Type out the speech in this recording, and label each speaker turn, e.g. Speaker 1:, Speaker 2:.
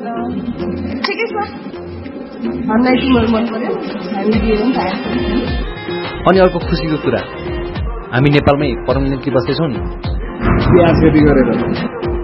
Speaker 1: ठिकै छ भन्दै तिम्रो मन पर्यो हामी दिएर पनि पाएको।
Speaker 2: अनि अर्को खुसीको कुरा हामी नेपालमै पर्मनेन्टली बस्दैछौँ नि
Speaker 3: बिहा सेटी गरेर